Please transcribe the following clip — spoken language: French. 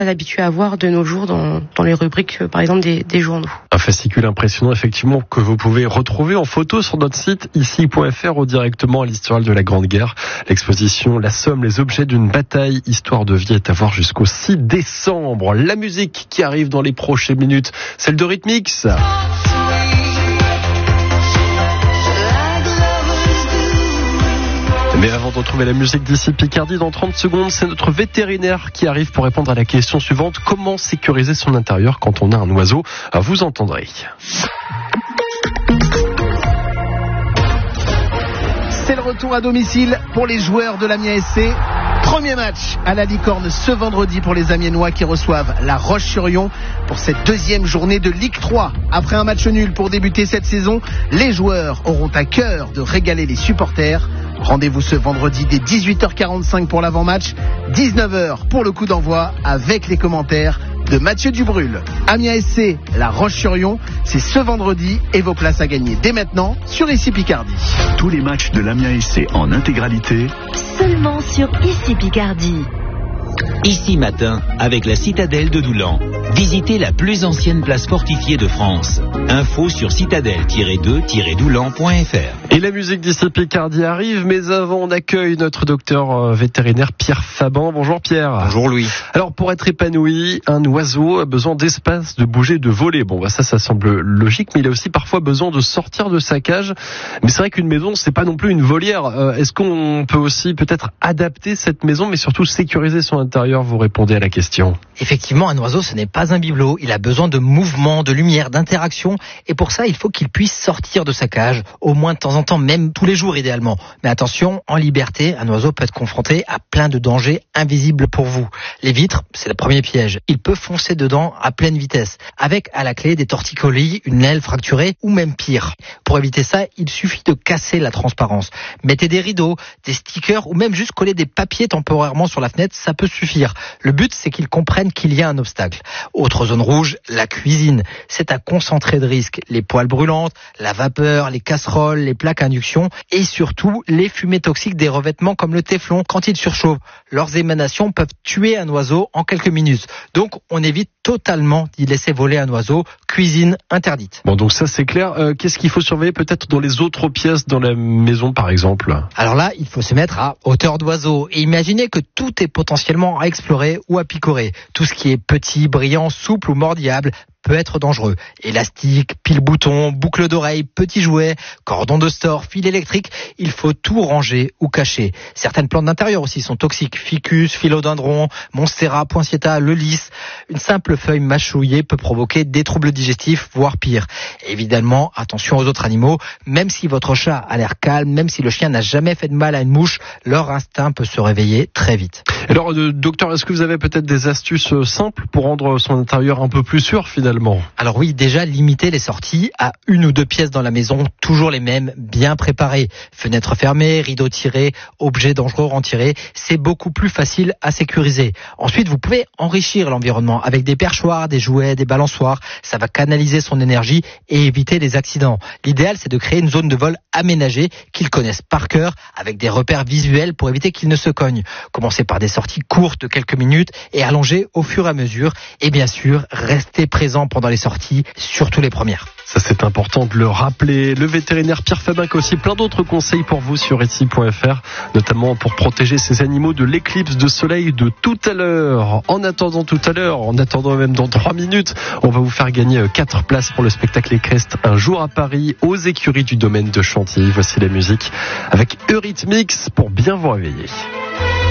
habitué à voir de nos jours dans les rubriques, par exemple, des journaux. Un fascicule impressionnant, effectivement, que vous pouvez retrouver en photo sur notre site ici.fr ou directement à l'historial de la Grande Guerre. L'exposition La Somme, les objets d'une bataille, histoire de vie est à voir jusqu'au 6 décembre. La musique qui arrive dans les prochaines minutes, celle de Rhythmix. Mais avant de retrouver la musique d'ici Picardie, dans 30 secondes, c'est notre vétérinaire qui arrive pour répondre à la question suivante. Comment sécuriser son intérieur quand on a un oiseau? Vous entendrez. C'est le retour à domicile pour les joueurs de l'Amiens SC. Premier match à la Licorne ce vendredi pour les Amiénois qui reçoivent La Roche-sur-Yon pour cette deuxième journée de Ligue 3. Après un match nul pour débuter cette saison, les joueurs auront à cœur de régaler les supporters. Rendez-vous ce vendredi dès 18h45 pour l'avant-match, 19h pour le coup d'envoi avec les commentaires de Mathieu Dubrul. Amiens SC, La Roche-sur-Yon, c'est ce vendredi et vos places à gagner dès maintenant sur Ici Picardie. Tous les matchs de l'Amiens SC en intégralité, seulement sur Ici Picardie. Ici matin, avec la citadelle de Doulan. Visitez la plus ancienne place fortifiée de France. Info sur citadelle-2-doulan.fr. Et la musique d'ici Picardie arrive, mais avant on accueille notre docteur vétérinaire Pierre Faban. Bonjour Pierre. Bonjour Louis. Alors pour être épanoui, un oiseau a besoin d'espace, de bouger, de voler. Bon, ça semble logique, mais il a aussi parfois besoin de sortir de sa cage. Mais c'est vrai qu'une maison, c'est pas non plus une volière. Est-ce qu'on peut aussi peut-être adapter cette maison, mais surtout sécuriser son intérieur? Vous répondez à la question. Effectivement, un oiseau, ce n'est pas un bibelot. Il a besoin de mouvement, de lumière, d'interaction. Et pour ça, il faut qu'il puisse sortir de sa cage, au moins de temps en temps, même tous les jours idéalement. Mais attention, en liberté, un oiseau peut être confronté à plein de dangers invisibles pour vous. Les vitres, c'est le premier piège. Il peut foncer dedans à pleine vitesse, avec à la clé des torticolis, une aile fracturée ou même pire. Pour éviter ça, il suffit de casser la transparence. Mettez des rideaux, des stickers ou même juste coller des papiers temporairement sur la fenêtre, ça peut suffire. Le but, c'est qu'ils comprennent qu'il y a un obstacle. Autre zone rouge, la cuisine. C'est un concentré de risques. Les poêles brûlantes, la vapeur, les casseroles, les plaques à induction et surtout les fumées toxiques des revêtements comme le téflon quand ils surchauffent. Leurs émanations peuvent tuer un oiseau en quelques minutes. Donc, on évite totalement d'y laisser voler un oiseau. Cuisine interdite. Bon, donc ça c'est clair. Qu'est-ce qu'il faut surveiller peut-être dans les autres pièces dans la maison par exemple? Alors là, il faut se mettre à hauteur d'oiseau et imaginer que tout est potentiellement à explorer ou à picorer. Tout ce qui est petit, brillant, souple ou mordillable peut être dangereux. Élastique, pile-bouton, boucle d'oreille, petits jouets, cordon de store, fil électrique, il faut tout ranger ou cacher. Certaines plantes d'intérieur aussi sont toxiques. Ficus, philodendron, monstera, poinsettia, le lys. Une simple feuille mâchouillée peut provoquer des troubles digestifs, voire pire. Évidemment, attention aux autres animaux. Même si votre chat a l'air calme, même si le chien n'a jamais fait de mal à une mouche, leur instinct peut se réveiller très vite. Alors, docteur, est-ce que vous avez peut-être des astuces simples pour rendre son intérieur un peu plus sûr finalement? Alors oui, déjà limiter les sorties à 1 ou 2 pièces dans la maison, toujours les mêmes, bien préparées. Fenêtres fermées, rideaux tirés, objets dangereux retirés, c'est beaucoup plus facile à sécuriser. Ensuite, vous pouvez enrichir l'environnement avec des perchoirs, des jouets, des balançoires. Ça va canaliser son énergie et éviter les accidents. L'idéal, c'est de créer une zone de vol aménagée qu'ils connaissent par cœur avec des repères visuels pour éviter qu'ils ne se cognent. Commencez par des sorties courtes de quelques minutes et allongez au fur et à mesure. Et bien sûr, restez présent pendant les sorties, surtout les premières. Ça c'est important de le rappeler. Le vétérinaire Pierre Faban a aussi plein d'autres conseils pour vous sur ici.fr, notamment pour protéger ces animaux de l'éclipse de soleil de tout à l'heure. En attendant même dans 3 minutes, on va vous faire gagner 4 places pour le spectacle équestre Un jour à Paris aux écuries du domaine de Chantilly. Voici la musique avec Eurythmix pour bien vous réveiller.